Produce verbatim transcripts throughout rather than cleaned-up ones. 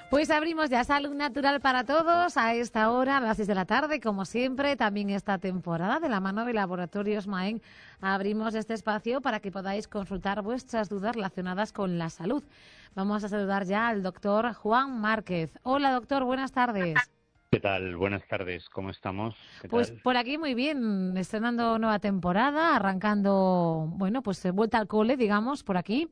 Pues abrimos ya Salud Natural para Todos a esta hora, a las seis de la tarde, como siempre. También esta temporada, de la mano de Laboratorios Maen, abrimos este espacio para que podáis consultar vuestras dudas relacionadas con la salud. Vamos a saludar ya al doctor Juan Márquez. Hola, doctor, buenas tardes. ¿Qué tal? Buenas tardes, ¿cómo estamos? ¿Qué Pues tal? por aquí muy bien, estrenando nueva temporada, arrancando, bueno, pues eh, vuelta al cole, digamos, por aquí.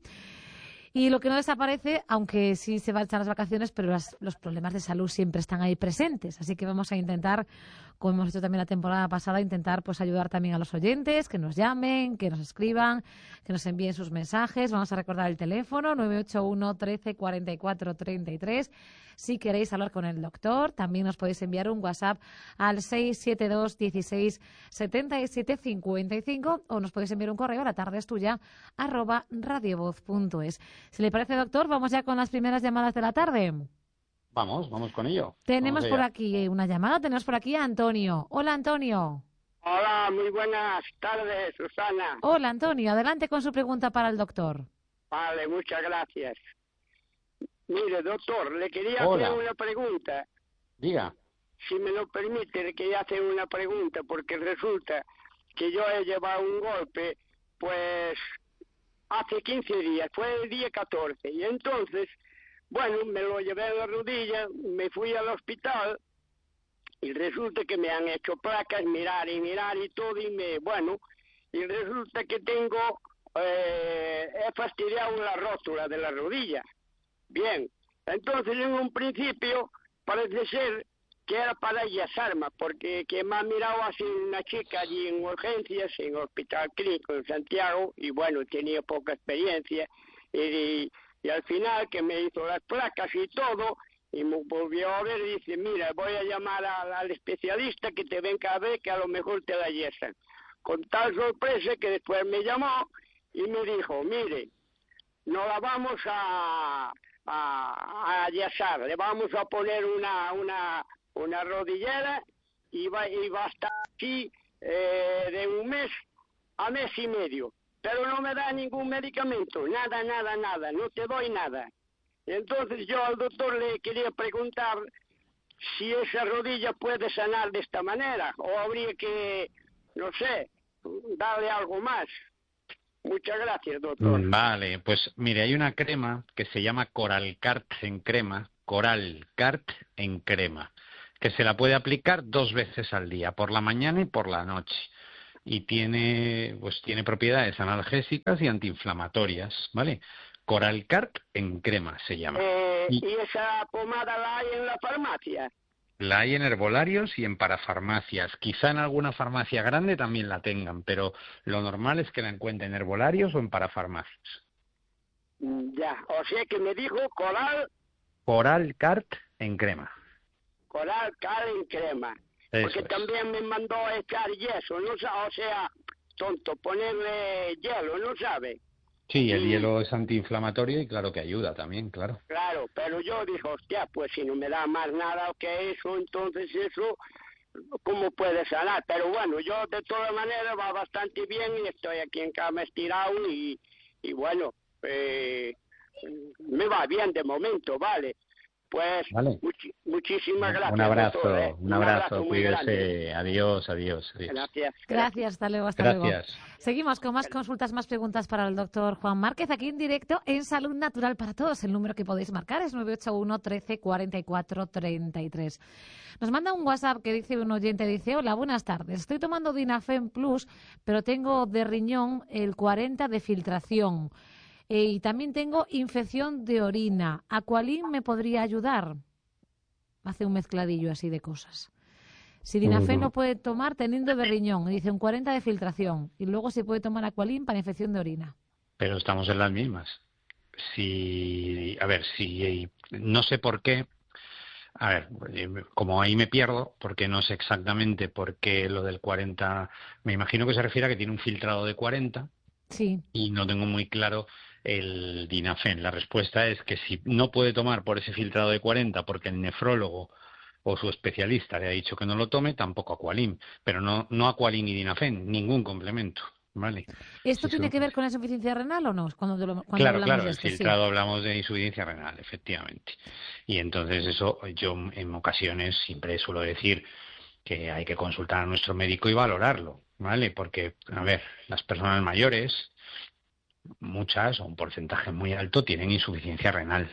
Y lo que no desaparece, aunque sí se van a echar las vacaciones, pero las, los problemas de salud siempre están ahí presentes. Así que vamos a intentar, como hemos hecho también la temporada pasada, intentar pues ayudar también a los oyentes, que nos llamen, que nos escriban, que nos envíen sus mensajes. Vamos a recordar el teléfono, nueve ocho uno, trece, cuarenta y cuatro, treinta y tres. Si queréis hablar con el doctor, también nos podéis enviar un WhatsApp al seis siete dos, dieciséis, setenta y siete, cincuenta y cinco o nos podéis enviar un correo a la tarde es tuya, arroba radiovoz punto es. Si le parece, doctor, vamos ya con las primeras llamadas de la tarde. Vamos, vamos con ello. Tenemos Vamos por allá. aquí una llamada, tenemos por aquí a Antonio. Hola, Antonio. Hola, muy buenas tardes, Susana. Hola, Antonio. Adelante con su pregunta para el doctor. Vale, muchas gracias. Mire, doctor, le quería Hola. hacer una pregunta. Diga. Si me lo permite, le quería hacer una pregunta, porque resulta que yo he llevado un golpe, pues, hace quince días, fue el día catorce, y entonces, bueno, me lo llevé en la rodilla, me fui al hospital, y resulta que me han hecho placas, mirar y mirar y todo, y me, bueno, y resulta que tengo, eh, he fastidiado la rótula de la rodilla. Bien, entonces en un principio parece ser que era para yasarme, porque que me ha mirado así una chica allí en urgencias, en el Hospital Clínico en Santiago, y bueno, tenía poca experiencia, y, y al final que me hizo las placas y todo, y me volvió a ver y dice, mira, voy a llamar al, al especialista que te venga a ver, que a lo mejor te la yesan. Con tal sorpresa que después me llamó y me dijo, mire, no la vamos a, a, a yesar, le vamos a poner una, una, una rodillera y va, y va a estar aquí eh, de un mes a mes y medio, pero no me da ningún medicamento, nada, nada, nada, no te doy nada. Entonces yo al doctor le quería preguntar si esa rodilla puede sanar de esta manera o habría que, no sé, darle algo más. Muchas gracias, doctor. Mm, Vale, pues mire, hay una crema que se llama Coralcart en crema, Coralcart en crema, que se la puede aplicar dos veces al día, por la mañana y por la noche. Y tiene, pues tiene propiedades analgésicas y antiinflamatorias, ¿vale? Coralcart en crema se llama. Eh, Y ¿Y esa pomada la hay en la farmacia? la hay en herbolarios y en parafarmacias. Quizá en alguna farmacia grande también la tengan, pero lo normal es que la encuentren en herbolarios o en parafarmacias. Mm, Ya, o sea que me dijo coral, Coralcart en crema. coral cal en crema. Eso Porque es. también me mandó a echar yeso, no sa- o sea, tonto, ponerle hielo, ¿no sabe? Sí, el Y, hielo es antiinflamatorio y claro que ayuda también, claro. claro, pero yo dije, hostia, pues si no me da más nada que eso, entonces eso, ¿cómo puede sanar? Pero bueno, yo de todas maneras va bastante bien y estoy aquí en cama estirado y, y bueno, eh, me va bien de momento, ¿vale? Pues Vale. muchi- muchísimas gracias, Un abrazo, doctor, ¿eh? un abrazo, muy grande. cuídese. Adiós, adiós, adiós. Gracias. Gracias, hasta luego, hasta luego. Gracias. Seguimos con más consultas, más preguntas para el doctor Juan Márquez, aquí en directo en Salud Natural para Todos. El número que podéis marcar es nueve ocho uno, trece, cuarenta y cuatro, treinta y tres. Nos manda un WhatsApp que dice un oyente, dice, hola, buenas tardes. Estoy tomando Dinafen Plus, pero tengo de riñón el cuarenta de filtración. Eh, y también tengo infección de orina. ¿Aqualin me podría ayudar? Hace un mezcladillo así de cosas. Si Dinafen no puede tomar teniendo de riñón, dice un cuarenta de filtración. Y luego se puede tomar Aqualin para infección de orina. Pero estamos en las mismas. Si, a ver, si no sé por qué, a ver, como ahí me pierdo, porque no sé exactamente por qué lo del cuarenta, me imagino que se refiere a que tiene un filtrado de cuarenta. Sí. Y no tengo muy claro el Dinafen. La respuesta es que si no puede tomar por ese filtrado de cuarenta porque el nefrólogo o su especialista le ha dicho que no lo tome, tampoco Aqualin. Pero no, no Aqualin y Dinafen, ningún complemento. ¿vale? ¿Esto Si tiene su- que ver con la insuficiencia renal o no? Cuando, lo- cuando Claro, hablamos claro, de el esto, sí. filtrado hablamos de insuficiencia renal, efectivamente. Y entonces eso yo en ocasiones siempre suelo decir que hay que consultar a nuestro médico y valorarlo, ¿vale? Porque, a ver, las personas mayores, muchas o un porcentaje muy alto, tienen insuficiencia renal.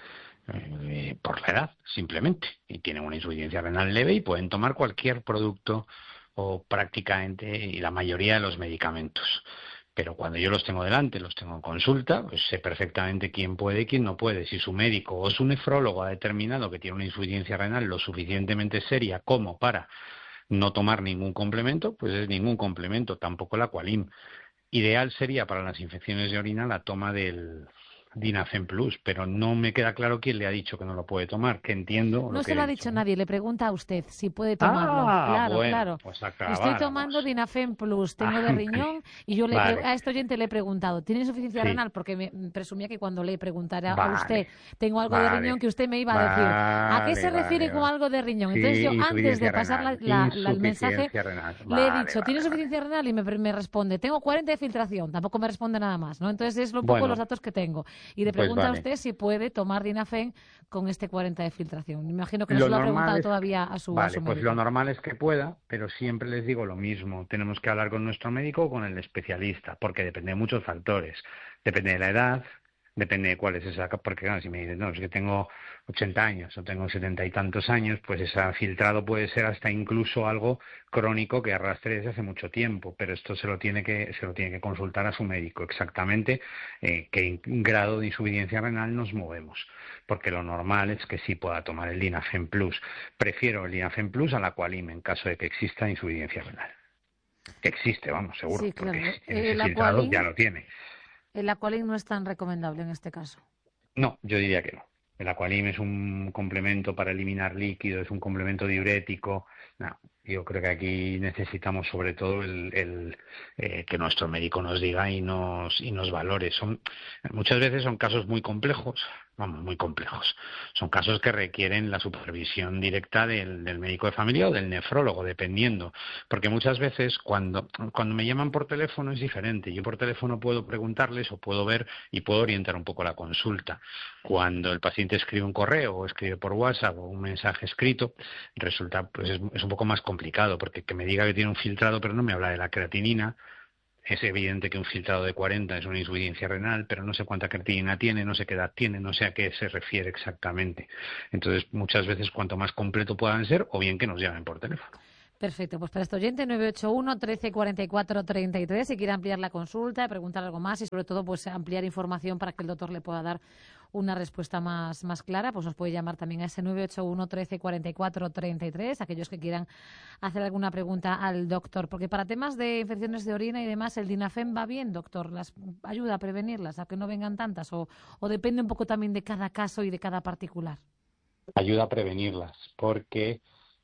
Eh, por la edad, simplemente. Y tienen una insuficiencia renal leve y pueden tomar cualquier producto o prácticamente y la mayoría de los medicamentos. Pero cuando yo los tengo delante, los tengo en consulta, pues sé perfectamente quién puede y quién no puede. Si su médico o su nefrólogo ha determinado que tiene una insuficiencia renal lo suficientemente seria como para no tomar ningún complemento, pues es ningún complemento, tampoco el Aqualim. Ideal sería para las infecciones de orina la toma del Dinafen Plus, pero no me queda claro quién le ha dicho que no lo puede tomar, que entiendo No lo se que lo he ha dicho, dicho ¿eh? nadie, le pregunta a usted si puede tomarlo. Ah, Claro, bueno, claro. pues Estoy tomando acabáramos. Dinafen Plus, tengo de Ah, riñón y yo le he pre- vale, a este oyente le he preguntado, ¿tiene insuficiencia sí, renal? Porque me mm, presumía que cuando le preguntara a usted, vale, tengo algo de riñón, vale, que usted me iba a decir, ¿a qué se vale, refiere vale, con vale. algo de riñón? Sí, Entonces yo, antes de insuficiencia pasar la- renal, la- la- el mensaje, insuficiencia renal, le he vale, dicho, ¿tiene vale, vale. insuficiencia renal? Y me, pre- me responde, tengo cuarenta de filtración, tampoco me responde nada más, ¿no? Entonces es un poco los Bueno, datos que tengo. Y le pues pregunta a vale. usted si puede tomar Dinafen con este cuarenta de filtración. Me imagino que no se Lo lo ha normal preguntado es que, todavía a su, a su vale, pues lo médico. normal es que pueda, pero siempre les digo lo mismo. Tenemos que hablar con nuestro médico o con el especialista, porque depende de muchos factores. Depende de la edad, depende de cuál es esa, porque claro, si me dices, no, es que tengo ochenta años o tengo setenta y tantos años, pues ese filtrado puede ser hasta incluso algo crónico que arrastre desde hace mucho tiempo, pero esto se lo tiene que, se lo tiene que consultar a su médico exactamente eh, qué grado de insuficiencia renal nos movemos, porque lo normal es que sí pueda tomar el Dinafen Plus. Prefiero el Dinafen Plus a la Aqualim en caso de que exista insuficiencia renal. Que existe, vamos, seguro, Sí, porque claro. si tiene ese El filtrado ya Aqualin, lo tiene. el Aqualin no es tan recomendable en este caso. No, yo diría que no. El Aqualim es un complemento para eliminar líquido, es un complemento diurético. No, yo creo que aquí necesitamos sobre todo el, el eh, que nuestro médico nos diga y nos y nos valore. Son muchas veces son casos muy complejos, vamos, muy complejos. Son casos que requieren la supervisión directa del, del médico de familia o del nefrólogo, dependiendo, porque muchas veces cuando cuando me llaman por teléfono es diferente. Yo por teléfono puedo preguntarles o puedo ver y puedo orientar un poco la consulta. Cuando el paciente escribe un correo o escribe por WhatsApp o un mensaje escrito, resulta pues es, es un poco más complicado, porque que me diga que tiene un filtrado pero no me habla de la creatinina. Es evidente que un filtrado de cuarenta es una insuficiencia renal, pero no sé cuánta creatinina tiene, no sé qué edad tiene, no sé a qué se refiere exactamente. Entonces, muchas veces, cuanto más completo puedan ser, o bien que nos llamen por teléfono. Perfecto, pues para este oyente nueve ocho uno, trece, cuarenta y cuatro, treinta y tres, si quiere ampliar la consulta, preguntar algo más y sobre todo pues ampliar información para que el doctor le pueda dar una respuesta más, más clara, pues nos puede llamar también a ese nueve ocho uno, trece, cuarenta y cuatro, treinta y tres, aquellos que quieran hacer alguna pregunta al doctor, porque para temas de infecciones de orina y demás, el Dinafen va bien, doctor, las ayuda a prevenirlas, a que no vengan tantas, o, o depende un poco también de cada caso y de cada particular. Ayuda a prevenirlas, porque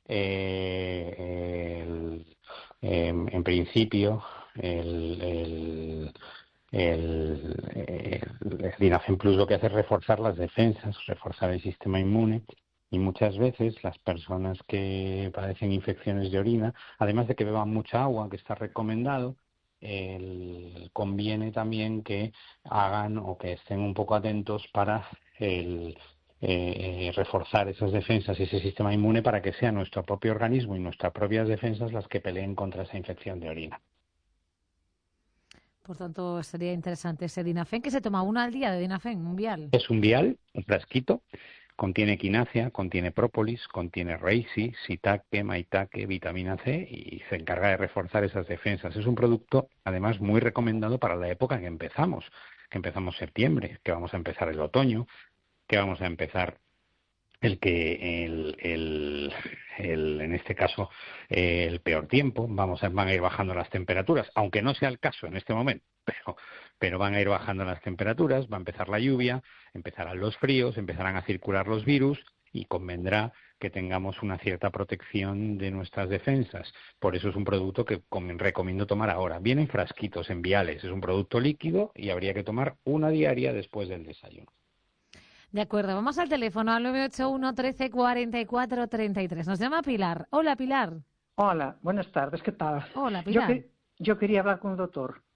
eh, el, eh, en principio el, el, el, el, el Dinafen Plus lo que hace es reforzar las defensas, reforzar el sistema inmune. Y muchas veces las personas que padecen infecciones de orina, además de que beban mucha agua, que está recomendado, el, conviene también que hagan o que estén un poco atentos para el Eh, reforzar esas defensas y ese sistema inmune para que sea nuestro propio organismo y nuestras propias defensas las que peleen contra esa infección de orina. Por tanto, sería interesante ese Dinafen, que se toma una al día de Dinafen, un vial. Es un vial, un frasquito, contiene quinasia, contiene própolis, contiene reishi, shiitake, maitake, vitamina C y se encarga de reforzar esas defensas. Es un producto, además, muy recomendado para la época en que empezamos, que empezamos septiembre, que vamos a empezar el otoño, que vamos a empezar el que el, el, el en este caso eh, el peor tiempo, vamos a, van a ir bajando las temperaturas, aunque no sea el caso en este momento, pero pero van a ir bajando las temperaturas, va a empezar la lluvia, empezarán los fríos, empezarán a circular los virus y convendrá que tengamos una cierta protección de nuestras defensas. Por eso es un producto que recomiendo tomar ahora. Viene en frasquitos, en viales, es un producto líquido y habría que tomar una diaria después del desayuno. De acuerdo, vamos al teléfono al nueve ocho uno, trece, cuarenta y cuatro, treinta y tres. Nos llama Pilar. Hola, Pilar. Hola, buenas tardes, ¿qué tal? Hola, Yo, Pilar. que, yo quería hablar con el doctor.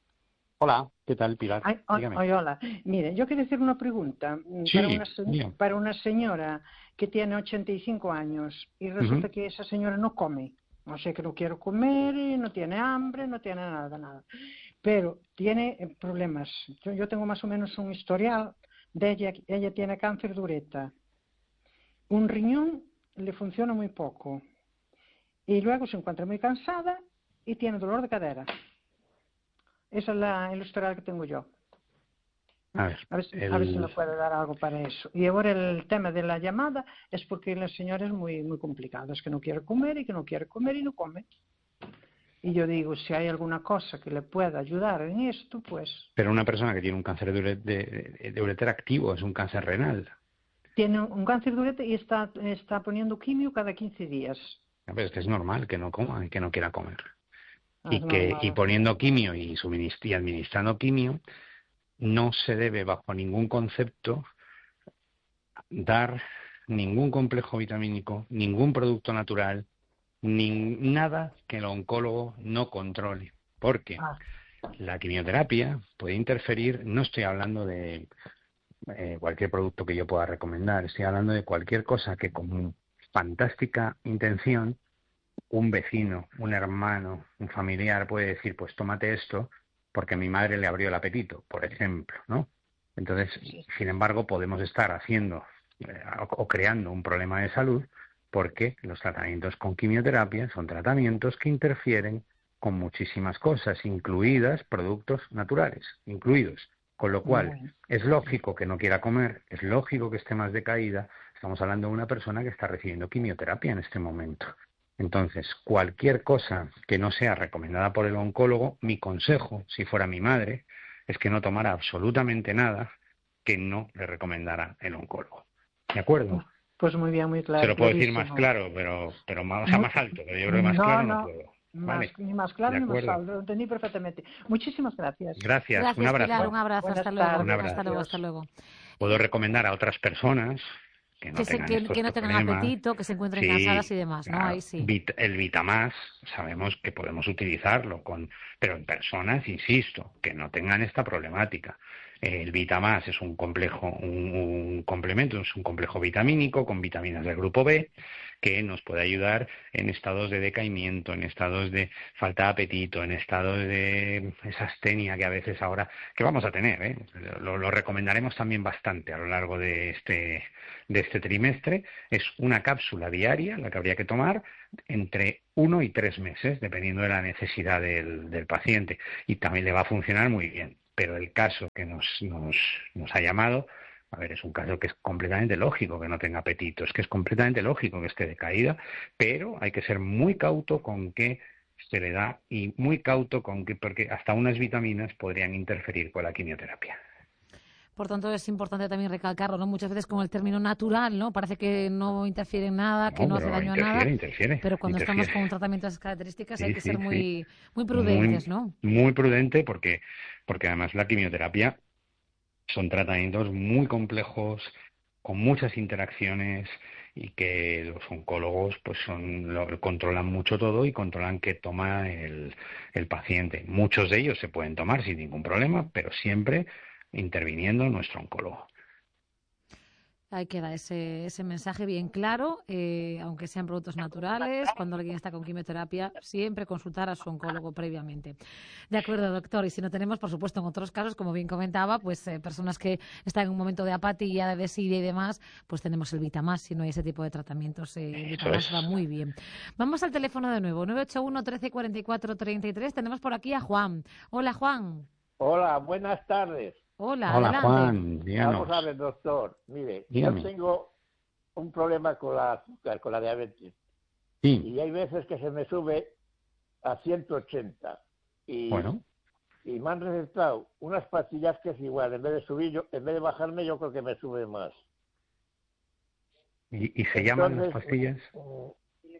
Hola, ¿qué tal, Pilar? Ay, o- Dígame. ay, hola. Mire, yo quería hacer una pregunta mm, Sí, para una, se- dígame. para una señora que tiene ochenta y cinco años y resulta Ujú. que esa señora no come. No sé que no quiere comer, y no tiene hambre, no tiene nada, nada. Pero tiene eh, problemas. Yo, yo tengo más o menos un historial de ella. Ella tiene cáncer de ureta. Un riñón le funciona muy poco. Y luego se encuentra muy cansada y tiene dolor de cadera. Esa es la, el historial que tengo yo. A ver, A ver, si- a ver si me el... puede dar algo para eso. Y ahora el tema de la llamada es porque la señora es muy, muy complicada. Es que no quiere comer y que no quiere comer y no come. Y yo digo, si hay alguna cosa que le pueda ayudar en esto, pues Pero una persona que tiene un cáncer de, ure- de, de, de ureter activo, es un cáncer renal. tiene un cáncer de ureta y está, está poniendo quimio cada quince días. A ver, es que es normal que no coma y que no quiera comer. Ah, Y es que y normal. poniendo quimio y, suminist- y administrando quimio, no se debe bajo ningún concepto dar ningún complejo vitamínico, ningún producto natural, ni nada que el oncólogo no controle. Porque Ah, la quimioterapia puede interferir, no estoy hablando de eh, cualquier producto que yo pueda recomendar, estoy hablando de cualquier cosa que con fantástica intención un vecino, un hermano, un familiar puede decir, pues tómate esto porque mi madre le abrió el apetito, por ejemplo, ¿no? Entonces, sin embargo, podemos estar haciendo eh, o creando un problema de salud porque los tratamientos con quimioterapia son tratamientos que interfieren con muchísimas cosas, incluidas productos naturales, incluidos. Con lo cual, bueno. es lógico que no quiera comer, es lógico que esté más decaída. Estamos hablando de una persona que está recibiendo quimioterapia en este momento. Entonces, cualquier cosa que no sea recomendada por el oncólogo, mi consejo, si fuera mi madre, es que no tomara absolutamente nada que no le recomendara el oncólogo. ¿De acuerdo? Pues muy bien, muy Se claro, lo puedo decir más clarísimo. claro, pero, pero más, o sea, Mu- más alto, pero yo creo que más No, claro no no, puedo. más, ¿Vale? ni más claro De ni más acuerdo. alto, lo entendí perfectamente. Muchísimas gracias. Gracias. Un Gracias, Pilar. abrazo. Un abrazo. Buenas Hasta luego. Un tardes, Hasta abrazo. luego, hasta adiós. luego. Puedo recomendar a otras personas que Que, no se, tengan que, estos que no tengan problemas. apetito, que se encuentren cansadas Sí, y demás, ¿no? claro. Ahí sí. Vit- el Vitamás sabemos que podemos utilizarlo, con, pero en personas, insisto, que no tengan esta problemática. El Vitamás es un complejo, un, un complemento, es un complejo vitamínico con vitaminas del grupo B que nos puede ayudar en estados de decaimiento, en estados de falta de apetito, en estados de esa astenia que a veces ahora, que vamos a tener, ¿eh? lo, lo recomendaremos también bastante a lo largo de este, de este trimestre. Es una cápsula diaria la que habría que tomar entre uno y tres meses, dependiendo de la necesidad del, del paciente. Y también le va a funcionar muy bien. Pero el caso que nos, nos, nos ha llamado, a ver, es un caso que es completamente lógico que no tenga apetito, es que es completamente lógico que esté decaída, pero hay que ser muy cauto con qué se le da y muy cauto con que, porque hasta unas vitaminas podrían interferir con la quimioterapia. Por tanto, es importante también recalcarlo, ¿no? Muchas veces con el término natural, ¿no? Parece que no interfiere en nada, que No, no hace pero daño a nada, interfiere, interfiere, pero cuando estamos interfiere. con un tratamiento de esas características hay Sí, que sí, ser sí. muy, muy Muy, prudentes, ¿no? muy prudente porque, porque además la quimioterapia son tratamientos muy complejos, con muchas interacciones y que los oncólogos pues son lo, controlan mucho todo y controlan qué toma el, el paciente. Muchos de ellos se pueden tomar sin ningún problema, pero siempre interviniendo nuestro oncólogo. Ahí queda ese, ese mensaje bien claro, eh, aunque sean productos naturales, cuando alguien está con quimioterapia, siempre consultar a su oncólogo previamente. De acuerdo, doctor. Y si no tenemos, por supuesto, en otros casos, como bien comentaba, pues eh, personas que están en un momento de apatía, de desidia y demás, pues tenemos el Vitamás, si no hay ese tipo de tratamientos. Eh, el Eso Vitamás es. va muy bien. Vamos al teléfono de nuevo, nueve ocho uno, trece, cuarenta y cuatro, treinta y tres. Tenemos por aquí a Juan. Hola, Juan. Hola, buenas tardes. Hola, Hola, adelante. Juan, díganos. Vamos a ver, doctor. Mire, Dígame. yo tengo un problema con la azúcar, con la diabetes. Sí, Y hay veces que se me sube a ciento ochenta. Y, bueno, y me han recetado unas pastillas que es igual. En vez de subir, yo, en vez de bajarme, yo creo que me sube más. ¿y, y se llaman las Entonces, pastillas? mm,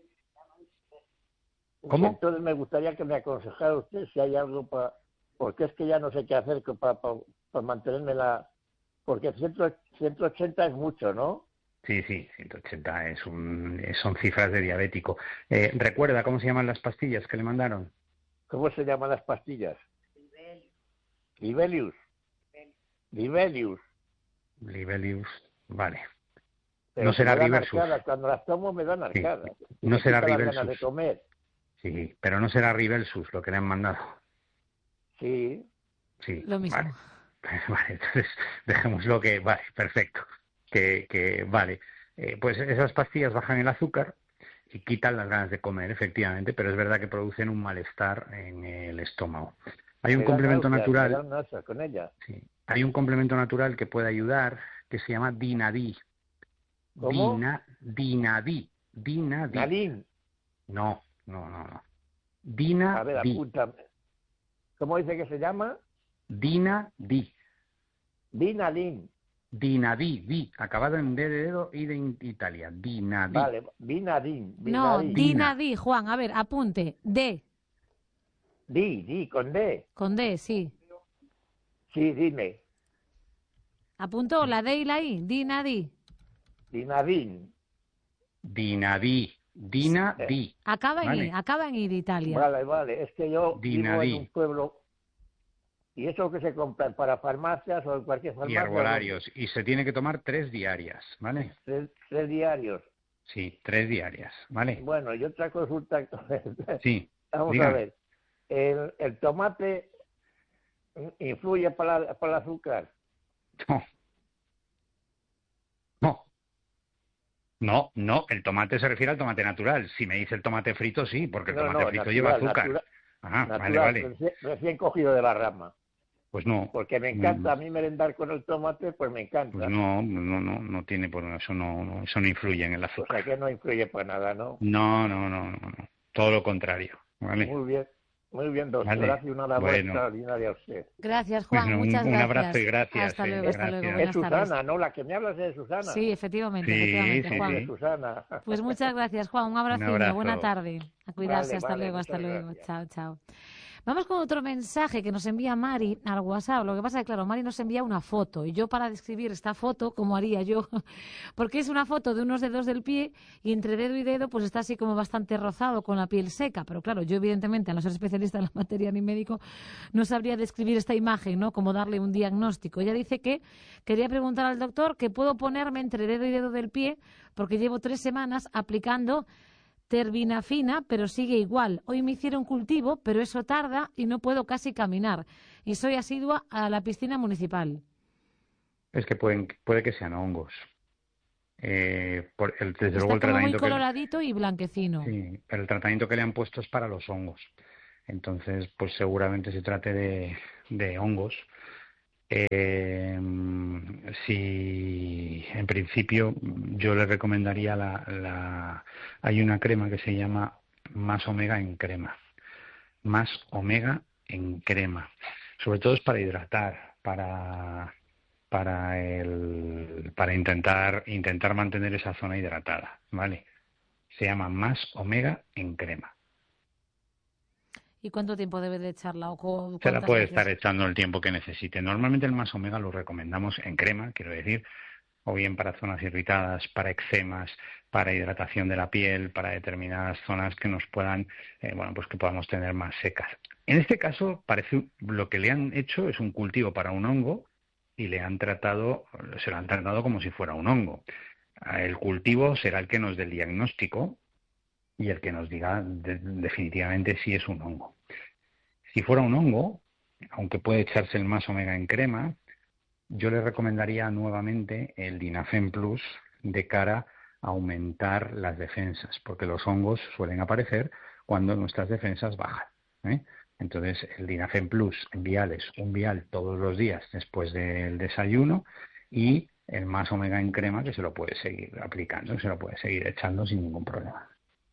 ¿Cómo? Entonces me gustaría que me aconsejara usted si hay algo para... Porque es que ya no sé qué hacer para, para, para mantenerme la... Porque ciento ochenta es mucho, ¿no? Sí, sí, ciento ochenta es un, son cifras de diabético. Eh, ¿Recuerda cómo se llaman las pastillas que le mandaron? ¿Cómo se llaman las pastillas? Libelius. Libelius. Libelius, vale. Pero no será me dan Riversus. arcadas. Cuando las tomo me dan arcadas. Sí. Y No me será quitan las ganas de Riversus. comer. Sí, pero no será Riversus lo que le han mandado. Sí. Sí, Lo mismo. vale. Vale, entonces dejémoslo que, vale, perfecto. Que, que vale. Eh, pues esas pastillas bajan el azúcar y quitan las ganas de comer, efectivamente, pero es verdad que producen un malestar en el estómago. Hay un Me dan complemento náuseas, natural. Me dan náuseas con ella. Sí, hay un complemento natural que puede ayudar que se llama Dinadí. ¿Cómo? Dina, Dinadí. Dinadí. Nalín. No, no, no, no. A ver, Dinadí. apúntame. ¿Cómo dice que se llama? Dinadí. Vinalín. Dinadí, di, acabado en D de dedo y de in- Italia. Dinadí. Vale, Vinadín. No, Vinadín. Dina, di, Juan, a ver, apunte. D, Di, di, con D. con D, sí. Sí, dime. Apuntó la D y la I, Dina, di. Dinadín. Dinadí. Dinadí. Acaba en Vale. I, acaba en I de Italia. Vale, vale. Es que yo Dinadí. vivo en un pueblo y eso que se compra para farmacias o en cualquier Y farmacia. herbolarios. Y se tiene que tomar tres diarias, ¿vale? Tres, tres diarios. Sí, tres diarias, ¿vale? Bueno, y otra consulta. Sí. Vamos dígame. a ver. El, el tomate influye para, la- para el azúcar. No. No. No, no, el tomate se refiere al tomate natural. Si me dice el tomate frito, sí, porque el No, tomate no, frito natural, lleva azúcar. natura- Ajá, natural, vale, vale. Recién, recién cogido de la rama. Pues no. Porque me encanta a mí merendar con el tomate, pues me encanta. Pues no, no, no, no tiene por eso no, no, eso no influye en el O sea azúcar. que no influye para nada, ¿no? No, no, no, no, no. Todo lo contrario, ¿vale? Muy bien, muy bien, doctor. Vale. Gracias, una labor Bueno. extraordinaria a usted. Gracias, Pues Juan, un- muchas un gracias. abrazo y gracias, Hasta eh, luego, hasta gracias. luego. Es Buenas tardes. Susana, ¿no? La que me hablas es Susana. Sí, efectivamente, Sí, efectivamente, sí, Juan. Es Susana. Pues muchas gracias, Juan. Un abrazo. abrazo. Buena tarde. A cuidarse. Vale, hasta vale, luego, hasta muchas luego. gracias. Chao, chao. Vamos con otro mensaje que nos envía Mari al WhatsApp. Lo que pasa es que, claro, Mari nos envía una foto. Y yo, para describir esta foto, ¿cómo haría yo? Porque es una foto de unos dedos del pie y entre dedo y dedo, pues está así como bastante rozado con la piel seca. Pero claro, yo, evidentemente, al no ser especialista en la materia ni médico, no sabría describir esta imagen, ¿no? Como darle un diagnóstico. Ella dice que quería preguntar al doctor que puedo ponerme entre dedo y dedo del pie porque llevo tres semanas aplicando terbinafina, pero sigue igual. Hoy me hicieron cultivo, pero eso tarda y no puedo casi caminar. Y soy asidua a la piscina municipal. Es que pueden, puede que sean hongos. Eh, por el, desde Está luego el como muy tratamiento que coloradito y blanquecino. sí, pero el tratamiento que le han puesto es para los hongos. Entonces, pues seguramente se trate de, de hongos. Eh, si en principio yo le recomendaría la, la hay una crema que se llama Más Omega en crema. Más Omega en crema. Sobre todo es para hidratar, para para el para intentar intentar mantener esa zona hidratada, ¿vale? Se llama Más Omega en crema. ¿Y cuánto tiempo debe de echarla? ¿O cu- Se la cuántas puede veces? estar echando el tiempo que necesite. Normalmente el Más Omega lo recomendamos en crema, quiero decir, o bien para zonas irritadas, para eczemas, para hidratación de la piel, para determinadas zonas que nos puedan, eh, bueno, pues que podamos tener más secas. En este caso, parece lo que le han hecho es un cultivo para un hongo y le han tratado, se lo han tratado como si fuera un hongo. El cultivo será el que nos dé el diagnóstico y el que nos diga de, definitivamente si es un hongo. Si fuera un hongo, aunque puede echarse el Más Omega en crema, yo le recomendaría nuevamente el Dinafen Plus de cara a aumentar las defensas, porque los hongos suelen aparecer cuando nuestras defensas bajan, ¿eh? Entonces, el Dinafen Plus en viales, un vial todos los días después del desayuno y el Más Omega en crema que se lo puede seguir aplicando, se lo puede seguir echando sin ningún problema.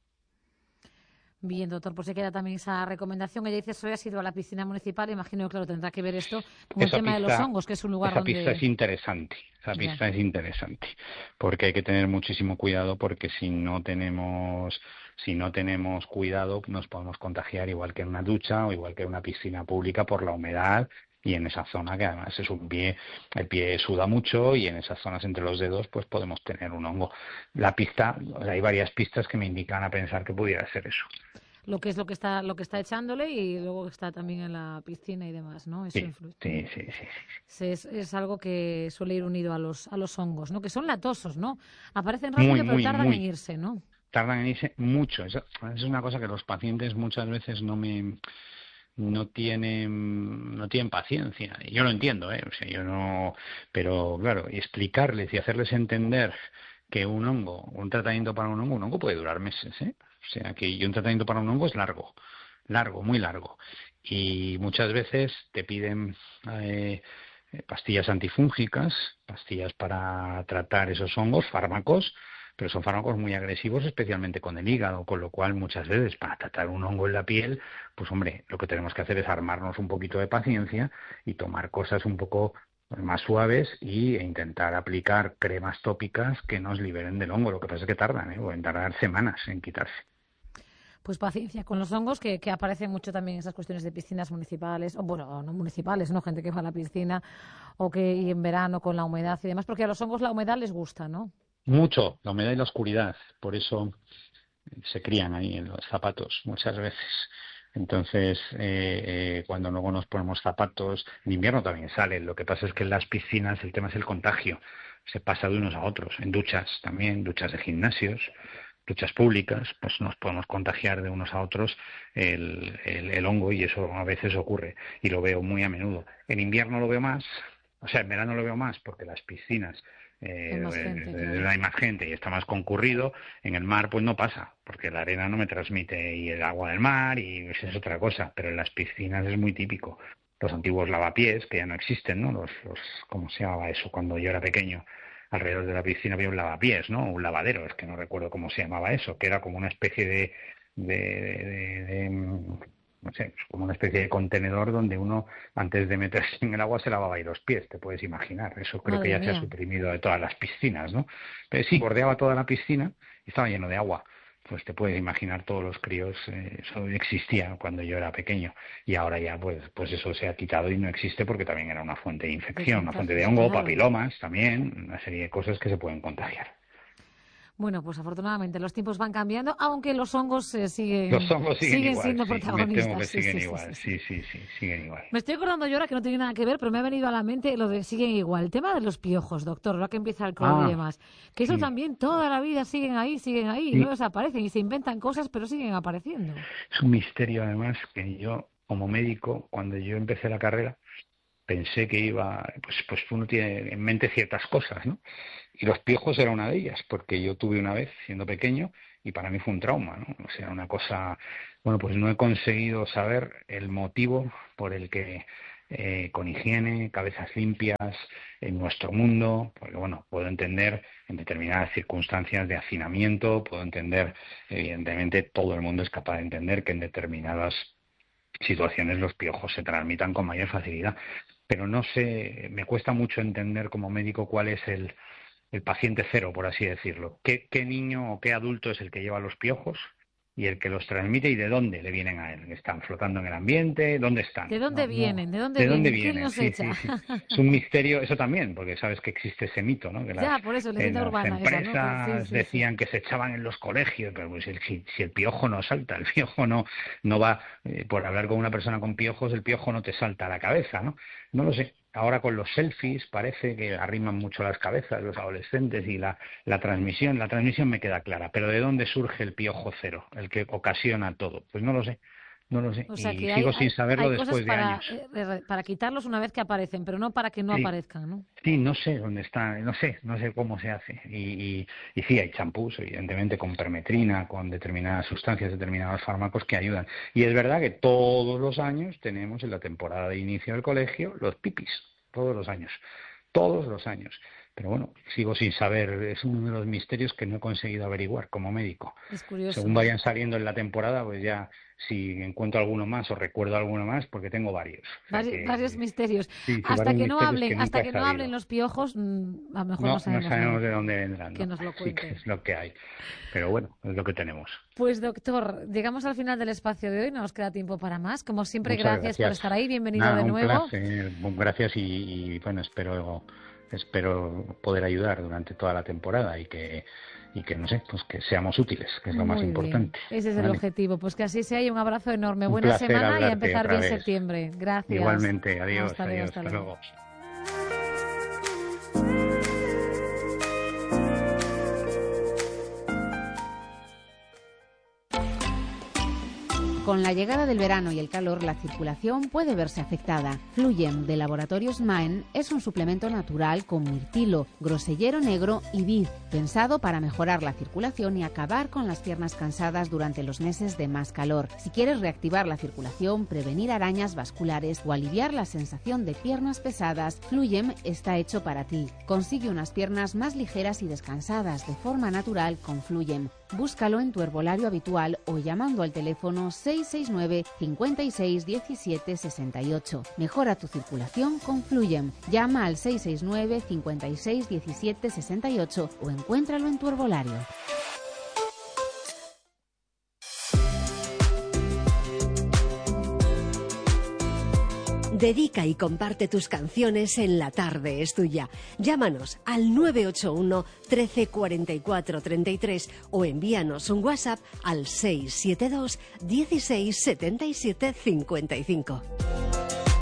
Bien, doctor, pues se queda también esa recomendación. Ella dice, soy asiduo a la piscina municipal. Imagino que, claro, tendrá que ver esto con Esa el tema de los pista- hongos, que es un lugar Esa donde... pista es interesante, esa Ya. pista es interesante, porque hay que tener muchísimo cuidado, porque si no tenemos, si no tenemos cuidado, nos podemos contagiar igual que en una ducha o igual que en una piscina pública por la humedad y en esa zona que además es un pie, el pie suda mucho y en esas zonas entre los dedos pues podemos tener un hongo. La pista, hay varias pistas que me indican a pensar que pudiera ser eso. lo que es lo que está lo que está echándole y luego está también en la piscina y demás, ¿no? Eso Sí, influye. sí, sí, sí, sí. Sí, Es, es algo que suele ir unido a los a los hongos, ¿no? Que son latosos, ¿no? Aparecen Muy, rápido pero muy, tardan en muy. irse, ¿no? Tardan en irse mucho. Eso es una cosa que los pacientes muchas veces no me no tienen no tienen paciencia. Yo lo entiendo, ¿eh? O sea, yo no, pero claro, y explicarles y hacerles entender que un hongo, un tratamiento para un hongo, un hongo puede durar meses, ¿eh? O sea, que un tratamiento para un hongo es largo, largo, muy largo. Y muchas veces te piden eh, pastillas antifúngicas, pastillas para tratar esos hongos, fármacos, pero son fármacos muy agresivos, especialmente con el hígado, con lo cual muchas veces para tratar un hongo en la piel, pues hombre, lo que tenemos que hacer es armarnos un poquito de paciencia y tomar cosas un poco más suaves y, e intentar aplicar cremas tópicas que nos liberen del hongo. Lo que pasa es que tardan, ¿eh? Pueden tardar semanas en quitarse. Pues paciencia con los hongos, que, que aparecen mucho también esas cuestiones de piscinas municipales, o bueno, no municipales, ¿no? Gente que va a la piscina, o que y en verano con la humedad y demás, porque a los hongos la humedad les gusta, ¿no? Mucho, la humedad y la oscuridad, por eso se crían ahí en los zapatos muchas veces. Entonces, eh, eh, cuando luego nos ponemos zapatos, en invierno también salen. Lo que pasa es que en las piscinas el tema es el contagio. Se pasa de unos a otros. En duchas también, duchas de gimnasios, duchas públicas, pues nos podemos contagiar de unos a otros el, el, el hongo y eso a veces ocurre. Y lo veo muy a menudo. En invierno lo veo más, o sea, en verano lo veo más porque las piscinas Eh, Hay más gente, eh, claro. hay más gente y está más concurrido. En el mar pues no pasa, porque la arena no me transmite y el agua del mar y es otra cosa, pero en las piscinas es muy típico. Los antiguos lavapiés, que ya no existen, ¿no? Los, los, ¿cómo se llamaba eso? Cuando yo era pequeño, alrededor de la piscina había un lavapiés, ¿no? Un lavadero, es que no recuerdo cómo se llamaba eso, que era como una especie de, de, de, de, de no sé, como una especie de contenedor donde uno, antes de meterse en el agua, se lavaba ahí los pies, te puedes imaginar. Eso creo Madre que ya se ha mía. suprimido de todas las piscinas, ¿no? Pero sí, bordeaba toda la piscina y estaba lleno de agua. Pues te puedes imaginar todos los críos, eh, eso existía cuando yo era pequeño y ahora ya pues pues eso se ha quitado y no existe porque también era una fuente de infección, una fuente de Contagios, hongo, claro. papilomas también, una serie de cosas que se pueden contagiar. Bueno, pues afortunadamente los tiempos van cambiando, aunque los hongos eh, siguen, Los hongos siguen, siguen igual, siendo sí, me protagonistas. temo que Sí, siguen sí, sí, igual, sí, sí. sí, sí, sí, siguen igual. Me estoy acordando yo ahora que no tiene nada que ver, pero me ha venido a la mente lo de siguen igual. El tema de los piojos, doctor, ahora que empieza el COVID y Ah, demás. Que eso sí. también toda la vida siguen ahí, siguen ahí, y Sí. no desaparecen y se inventan cosas, pero siguen apareciendo. Es un misterio además que yo, como médico, cuando yo empecé la carrera, pensé que iba, pues, pues uno tiene en mente ciertas cosas, ¿no? Y los piojos era una de ellas, porque yo tuve una vez siendo pequeño y para mí fue un trauma, ¿no? O sea, una cosa, bueno, pues no he conseguido saber el motivo por el que eh, con higiene, cabezas limpias, en nuestro mundo, porque bueno, puedo entender en determinadas circunstancias de hacinamiento, puedo entender, evidentemente todo el mundo es capaz de entender que en determinadas situaciones los piojos se transmitan con mayor facilidad, pero no sé, me cuesta mucho entender como médico cuál es el, el paciente cero, por así decirlo. ¿Qué, qué niño o qué adulto es el que lleva los piojos y el que los transmite y de dónde le vienen a él? ¿Están flotando en el ambiente? ¿Dónde están? ¿De dónde No, vienen? no. ¿De dónde ¿De dónde vienen? ¿Quién vienen? los Sí, echa? sí, sí. Es un misterio, eso también, porque sabes que existe ese mito, ¿no? Que las, Ya, por eso, eh, leyenda las urbana esa, ¿no? empresas Sí, sí, sí. decían que se echaban en los colegios, pero pues el, si, si el piojo no salta, el piojo no, no va, eh, por hablar con una persona con piojos, el piojo no te salta a la cabeza, ¿no? No lo sé. Ahora con los selfies parece que arriman mucho las cabezas los adolescentes y la, la transmisión, la transmisión me queda clara, pero ¿de dónde surge el piojo cero, el que ocasiona todo? Pues no lo sé, no lo sé, O sea y que hay, sigo sin hay, saberlo hay cosas después de para, años. eh, para quitarlos una vez que aparecen, pero no para que no Sí. aparezcan, ¿no? Sí, no sé dónde está, no sé, no sé cómo se hace. Y, y, y sí, hay champús, evidentemente, con permetrina, con determinadas sustancias, determinados fármacos que ayudan. Y es verdad que todos los años tenemos en la temporada de inicio del colegio los pipis, todos los años, todos los años. Pero bueno, sigo sin saber, es uno de los misterios que no he conseguido averiguar como médico. Es curioso. Según vayan saliendo en la temporada, pues ya si encuentro alguno más o recuerdo alguno más, porque tengo varios. O sea Vari- que, varios misterios. sí, sí, Hasta varios que no misterios hablen, que nunca hasta he que no sabido. hablen los piojos, mm, a lo mejor no, No, sabemos no sabemos nada. de dónde vendrán. Que ¿no? nos lo Sí, que cuenten. es lo que hay. Pero bueno, es lo que tenemos. Pues doctor, llegamos al final del espacio de hoy, no nos queda tiempo para más. Como siempre, Muchas gracias, gracias. por estar ahí, bienvenido Nada, de un nuevo. placer. Gracias y, y bueno, espero espero poder ayudar durante toda la temporada y que y que no sé, pues que seamos útiles, que es lo Muy más bien. importante. Ese es ¿Vale? el objetivo. Pues que así sea y un abrazo enorme. Un Buena placer semana y a hablarte empezar otra bien vez. septiembre. Gracias. Igualmente, adiós, Hasta luego, adiós, hasta hasta luego. luego. Con la llegada del verano y el calor, la circulación puede verse afectada. Fluyem de Laboratorios Maen es un suplemento natural con mirtilo, grosellero negro y vid, pensado para mejorar la circulación y acabar con las piernas cansadas durante los meses de más calor. Si quieres reactivar la circulación, prevenir arañas vasculares o aliviar la sensación de piernas pesadas, Fluyem está hecho para ti. Consigue unas piernas más ligeras y descansadas de forma natural con Fluyem. Búscalo en tu herbolario habitual o llamando al teléfono seis seis nueve, cinco seis, uno siete seis ocho. Mejora tu circulación con Fluyem. Llama al seis seis nueve, cinco seis, uno siete seis ocho o encuéntralo en tu herbolario. Dedica y comparte tus canciones en La Tarde es Tuya. Llámanos al nueve ocho uno, trece, cuarenta y cuatro, treinta y tres o envíanos un WhatsApp al seis siete dos, dieciséis, setenta y siete, cincuenta y cinco.